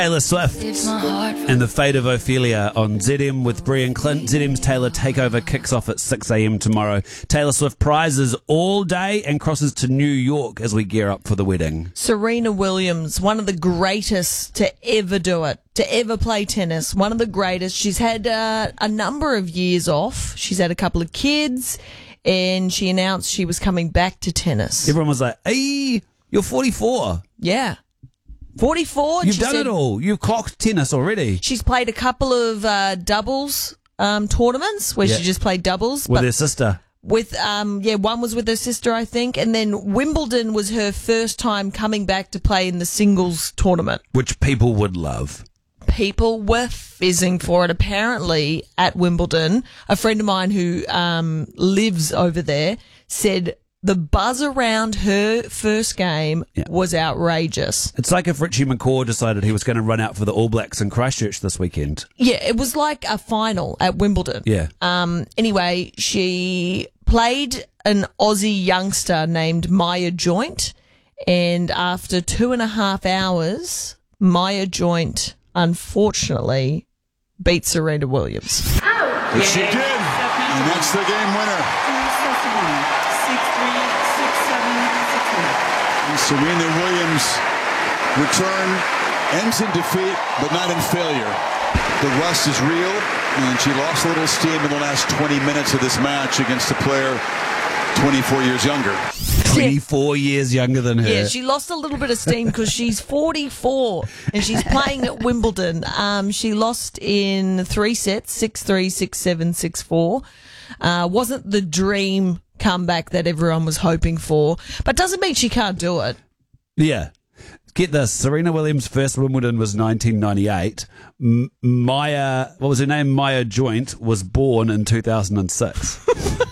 Taylor Swift and the fate of Ophelia on ZM with Brie and Clint. ZM's Taylor Takeover kicks off at 6 a.m. tomorrow. Taylor Swift prizes all day and crosses to New York as we gear up for the wedding. Serena Williams, one of the greatest to ever do it, to ever play tennis. One of the greatest. She's had a number of years off. She's had a couple of kids, and she announced she was coming back to tennis. Everyone was like, hey, you're 44. Yeah. 44. You've done it all. You've clocked tennis already. She's played a couple of doubles tournaments where she just played doubles. With her sister. With one was with her sister, I think, and then Wimbledon was her first time coming back to play in the singles tournament. Which people would love. People were fizzing for it. Apparently, at Wimbledon, a friend of mine who lives over there said the buzz around her first game was outrageous. It's like if Richie McCaw decided he was going to run out for the All Blacks in Christchurch this weekend. Yeah, it was like a final at Wimbledon. Yeah. Anyway, she played an Aussie youngster named Maya Joint, and after 2.5 hours, Maya Joint unfortunately beat Serena Williams. But she did, and that's the game winner. And Serena Williams' return ends in defeat, but not in failure. The rust is real, and she lost a little steam in the last 20 minutes of this match against a player 24 years younger. 24 years younger than her. Yeah, she lost a little bit of steam because she's 44 and she's playing at Wimbledon. She lost in 3 sets, 6-3, 6-7, 6-4. Wasn't the dream comeback that everyone was hoping for, but doesn't mean she can't do it. Yeah. Get this, Serena Williams' first Wimbledon was 1998. Maya, what was her name? Maya Joint was born in 2006.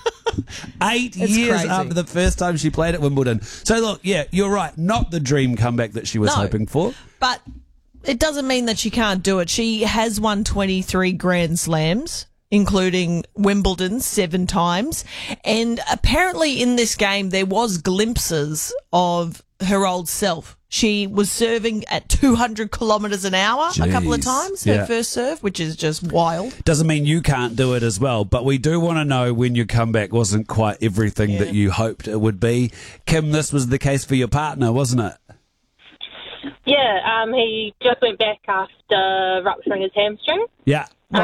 8 years crazy. after the first time she played at Wimbledon. So look, yeah, you're right. Not the dream comeback that she was hoping for. But it doesn't mean that she can't do it. She has won 23 Grand Slams, including Wimbledon 7 times. And apparently in this game, there was glimpses of her old self. She was serving at 200 kilometres an hour a couple of times, her first serve, which is just wild. Doesn't mean you can't do it as well, but we do want to know when your comeback wasn't quite everything that you hoped it would be. Kim, this was the case for your partner, wasn't it? Yeah, he just went back after rupturing his hamstring. Yeah.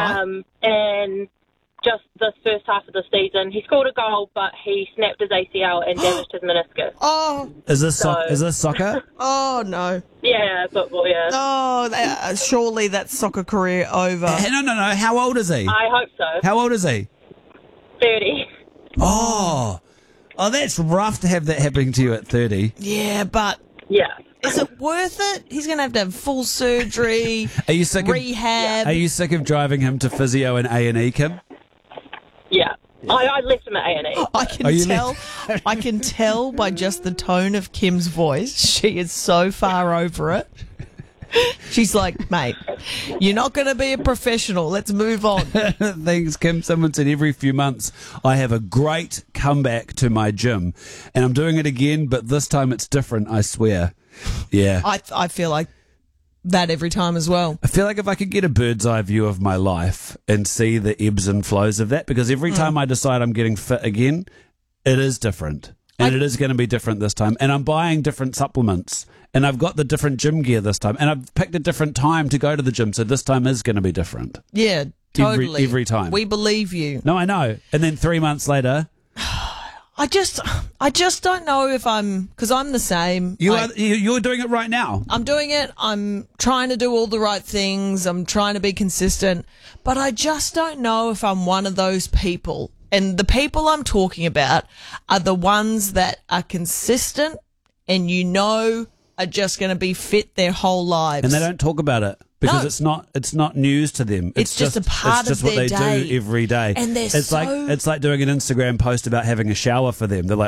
And just this first half of the season, he scored a goal, but he snapped his ACL and damaged his meniscus. Oh. Is this soccer? Oh, no. Yeah, football, yeah. Oh, surely that's soccer career over. No. How old is he? I hope so. How old is he? 30. Oh, that's rough to have that happening to you at 30. Yeah, but... Yeah. Is it worth it? He's going to have full surgery, Are you sick rehab. Are you sick of driving him to physio and A&E, Kim? Yeah. I left him at A&E. I can tell by just the tone of Kim's voice, she is so far over it. She's like, mate, you're not going to be a professional. Let's move on. Thanks, Kim. Someone said every few months I have a great comeback to my gym, and I'm doing it again, but this time it's different, I swear. Yeah. I feel like that every time as well. I feel like if I could get a bird's eye view of my life and see the ebbs and flows of that, because every time I decide I'm getting fit again, it is different. And it is going to be different this time. And I'm buying different supplements. And I've got the different gym gear this time. And I've picked a different time to go to the gym. So this time is going to be different. Yeah, totally. Every time. We believe you. No, I know. And then 3 months later... I just don't know if because I'm the same. You're doing it right now. I'm doing it. I'm trying to do all the right things. I'm trying to be consistent, but I just don't know if I'm one of those people. And the people I'm talking about are the ones that are consistent and are just going to be fit their whole lives. And they don't talk about it. Because it's not news to them. It's just a part of their day. It's just what they do every day. And it's like doing an Instagram post about having a shower for them. They're like,